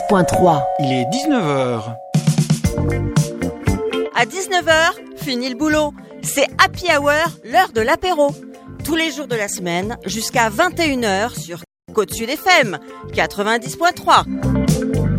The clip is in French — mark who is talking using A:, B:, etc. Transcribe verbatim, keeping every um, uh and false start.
A: point trois.
B: Il est dix-neuf heures.
C: À dix-neuf heures, fini le boulot. C'est Happy Hour, l'heure de l'apéro. Tous les jours de la semaine, jusqu'à vingt et une heures sur Côte Sud F M, quatre-vingt-dix point trois.